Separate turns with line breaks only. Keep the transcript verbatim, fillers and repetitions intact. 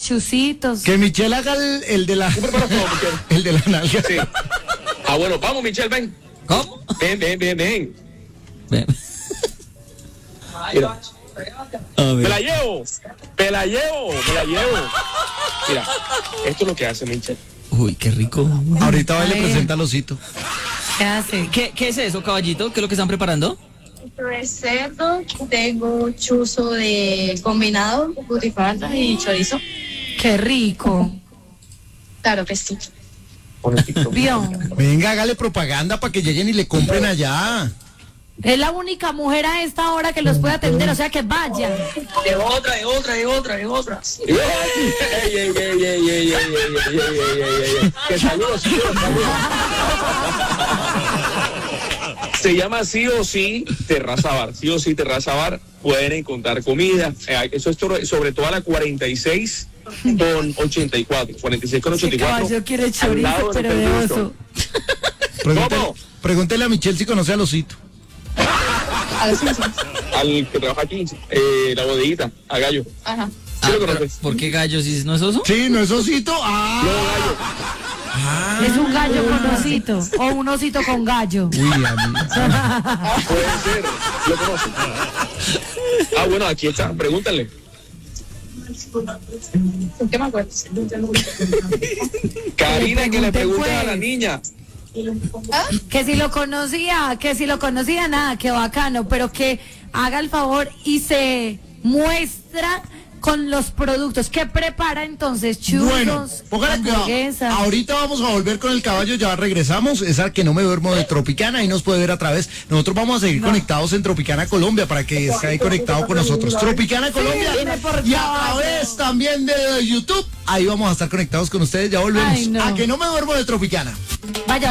chusitos.
Que Michelle haga el, el de la...
¿Tú preparas todo, Michelle?
El de la nalga.
Sí. Ah, bueno, vamos, Michelle, ven.
¿Cómo?
Ven, ven, ven, ven.
Ven.
Mira.
A
Me
ver.
la llevo. Me la llevo. Me la llevo. Mira, esto es lo que hace Michelle.
Uy, qué rico.
Ahorita va y le
Ay.
presenta al osito.
¿Qué hace?
¿Qué, ¿Qué es eso, caballito? ¿Qué es lo que están preparando?
Esto es cerdo, tengo chuzo de combinado, butifarra y chorizo.
Qué rico.
Claro que sí.
Pon el TikTok.
Vio.
Venga, hágale propaganda para que lleguen y le compren allá.
Es la única mujer a esta hora que los puede atender, o sea que vaya.
De otra, de otra, de otra, de otra.
¡Ey, ey, ey, ey, ey, ey, ey, ey, ey, ey, ey, ey! ¡Que saludos, saludos, saludos! Se llama Sí o Sí Terraza Bar. Sí o Sí Terraza Bar. Pueden encontrar comida. Eh, Eso es sobre, sobre toda la cuarenta y seis con ochenta y cuatro. cuarenta y seis con ochenta y cuatro.
Caballo quiere
al
chorizo,
lado del
pero de
Perdido.
oso.
Pregúntele,
¿Cómo?
pregúntele a Michelle si conoce al osito.
A los Simpsons.
Al que trabaja aquí, eh, la bodeguita, a Gallo.
Ajá.
¿Sí
Ah,
lo
pero,
conoces?
¿por qué gallo si no es oso?
Sí, ¿no es osito? Ah.
No, Gallo.
Ah.
Es un gallo con osito, o un osito con gallo.
Uy, amigo.
Puede ser, lo conoces. Ah, bueno, aquí está, pregúntale.
¿Qué me acuerdo?
Karina, que le
pregunte,
pregunte a la
pues.
niña.
Que si lo conocía, que si lo conocía, nada, que bacano, pero que haga el favor y se muestra con los productos. ¿Qué prepara entonces? Churros,
Bueno, póngale cuidado.
hamburguesas.
Ahorita vamos a volver con el caballo, ya regresamos. Esa que no me duermo de Tropicana, ahí nos puede ver a través. Nosotros vamos a seguir conectados en Tropicana Colombia para que esté ahí conectado con nosotros. Tropicana Colombia
dime por
y a
caballo.
través también de YouTube. Ahí vamos a estar conectados con ustedes. Ya volvemos.
Ay, no.
A que no me duermo de Tropicana.
Vaya.